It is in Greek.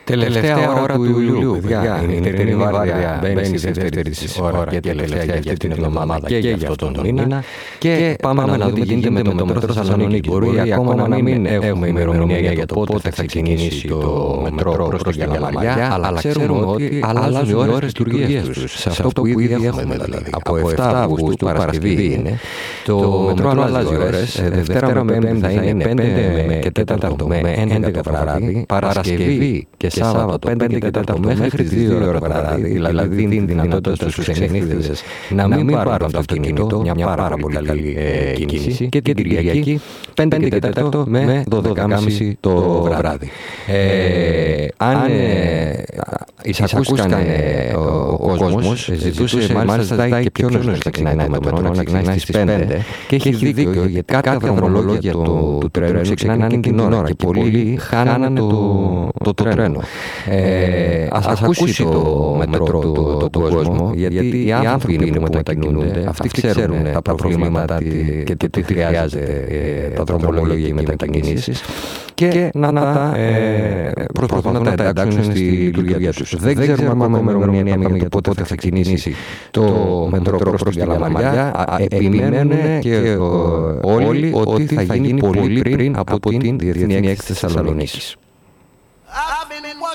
Τελευταία ώρα του Ιουλίου, παιδιά. Η νυχτερινή βάρδια μπαίνει στη δεύτερη της ώρα και τελευταία για αυτή την εβδομάδα και για αυτόν τον μήνα. Και πάμε να δούμε τι γίνεται με το μετρό Θεσσαλονίκη. Μπορεί ακόμα να μην έχουμε ημερομηνία για το πότε θα ξεκινήσει το μετρό προς τη Γαλαμαριά, αλλά ξέρουμε ότι αλλάζουν οι ώρες λειτουργίας τους. Σε αυτό που ήδη έχουμε δηλαδή. Από 7 Αυγούστου, Παρασκευή είναι, το μετρό αλλάζει ώρες. Δευτέρα με Πέμπτη θα είναι 5 και 4 με 11 βράδυ. Παρασκευή και Σάββατο 5 και 4 μέχρι τις 2 ώρα βράδυ. Δηλαδή δίνει δυνατότητα στους ξενύχτες να μην πάρουν το αυτοκίνητο, μια πάρα πολύ καλή κίνηση. Και την Κυριακή 5 και 4 με 12.30 το βράδυ. Αν εισακούστηκαν ο κόσμος, ζητούσε μάλιστα ζητάει και πιο νωρίς να ξεκινάει το μετρό, να ξεκινάει στις 5, και έχει δίκιο γιατί κάποια δρομολόγια του τρένου ξεκινάνε εκείνη την ώρα και πολλοί χάνανε το τρένο. Ας ακούσει το μετρό το κόσμο, γιατί οι άνθρωποι που μετακινούνται, αυτοί ξέρουν τα προβλήματα και τι χρειάζεται τα δρομολόγια με μετακινήσεις και να τα προσπαθούν να τα εντάξουν στη λειτουργία τους. Δεν ξέρουμε ακόμα ημερομηνία για το πότε θα ξεκινήσει το μετρό προς τη Γαλαμαριά. Επιμένουν και όλοι ότι θα γίνει πολύ πριν από την Διεθνή Έκθεση Θεσσαλονίκης.